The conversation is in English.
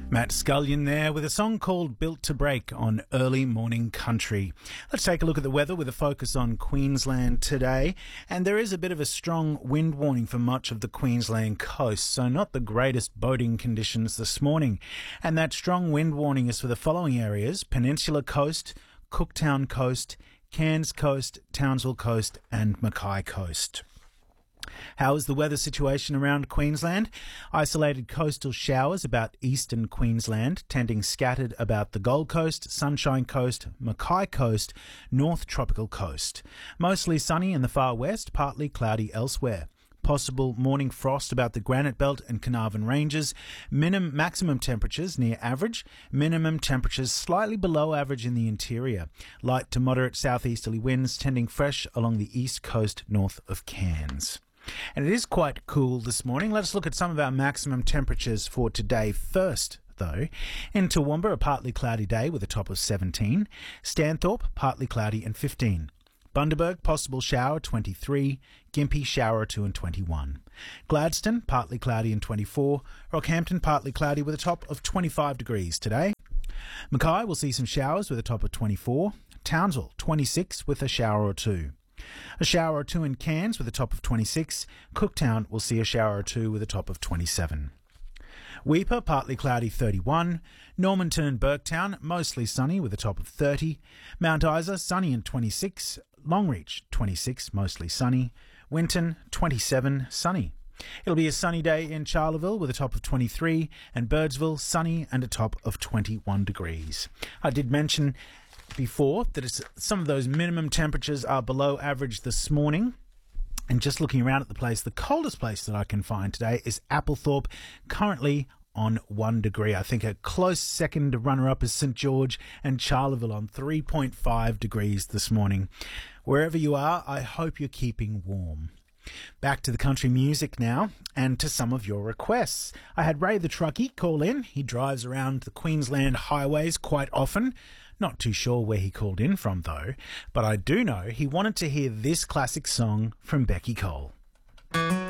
Matt Scullion there with a song called Built to Break on Early Morning Country. Let's take a look at the weather with a focus on Queensland today. And there is a bit of a strong wind warning for much of the Queensland coast, so not the greatest boating conditions this morning. And that strong wind warning is for the following areas: Peninsula Coast, Cooktown Coast, Cairns Coast, Townsville Coast and Mackay Coast. How is the weather situation around Queensland? Isolated coastal showers about eastern Queensland, tending scattered about the Gold Coast, Sunshine Coast, Mackay Coast, North Tropical Coast. Mostly sunny in the far west, partly cloudy elsewhere. Possible morning frost about the Granite Belt and Carnarvon Ranges. Maximum temperatures near average. Minimum temperatures slightly below average in the interior. Light to moderate southeasterly winds tending fresh along the east coast north of Cairns. And it is quite cool this morning. Let's look at some of our maximum temperatures for today first, though. In Toowoomba, a partly cloudy day with a top of 17. Stanthorpe, partly cloudy and 15. Bundaberg, possible shower, 23. Gympie, shower or two and 21. Gladstone, partly cloudy and 24. Rockhampton, partly cloudy with a top of 25 degrees today. Mackay will see some showers with a top of 24. Townsville, 26 with a shower or two. A shower or two in Cairns with a top of 26. Cooktown will see a shower or two with a top of 27. Weipa, partly cloudy, 31. Normanton, Burketown, mostly sunny with a top of 30. Mount Isa, sunny and 26. Longreach, 26, mostly sunny. Winton, 27, sunny. It'll be a sunny day in Charleville with a top of 23. And Birdsville, sunny and a top of 21 degrees. I did mention before that some of those minimum temperatures are below average this morning. And just looking around at the place, the coldest place that I can find today is Applethorpe, currently on 1 degree. I think a close second runner-up is St George and Charleville on 3.5 degrees this morning. Wherever you are, I hope you're keeping warm. Back to the country music now, and to some of your requests. I had Ray the Truckie call in. He drives around the Queensland highways quite often. Not too sure where he called in from, though, but I do know he wanted to hear this classic song from Becky Cole.